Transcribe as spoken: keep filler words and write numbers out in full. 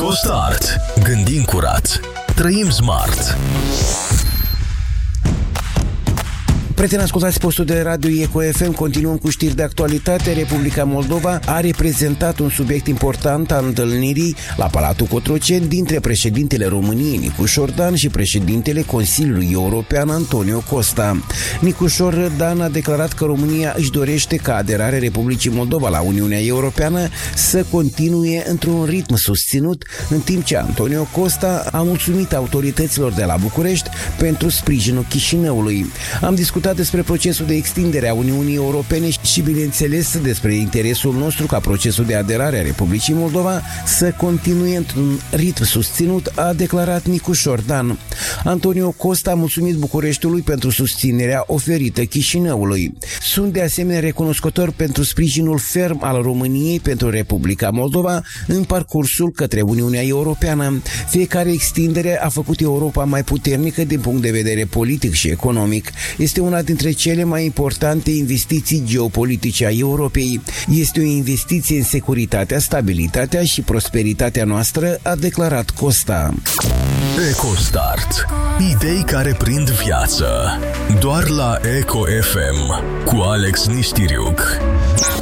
EcoStart. Gândim curat. Trăim smart. Prieteni, ascultați postul de radio Eco F M, continuăm cu știri de actualitate. Republica Moldova a reprezentat un subiect important a întâlnirii la Palatul Cotroceni dintre președintele României, Nicușor Dan, și președintele Consiliului European, Antonio Costa. Nicușor Dan a declarat că România își dorește ca aderarea Republicii Moldova la Uniunea Europeană să continue într-un ritm susținut, în timp ce Antonio Costa a mulțumit autorităților de la București pentru sprijinul Chișinăului. Am discutat despre procesul de extindere a Uniunii Europene și, bineînțeles, despre interesul nostru ca procesul de aderare a Republicii Moldova să continue într-un ritm susținut, a declarat Nicușor Dan. Antonio Costa a mulțumit Bucureștiului pentru susținerea oferită Chișinăului. Sunt de asemenea recunoscător pentru sprijinul ferm al României pentru Republica Moldova în parcursul către Uniunea Europeană. Fiecare extindere a făcut Europa mai puternică din punct de vedere politic și economic. Este una dintre cele mai importante investiții geopolitice a Europei. Este o investiție în securitatea, stabilitatea și prosperitatea noastră, a declarat Costa. EcoStart. Idei care prind viață. Doar la Eco F M cu Alex Nistiriuc.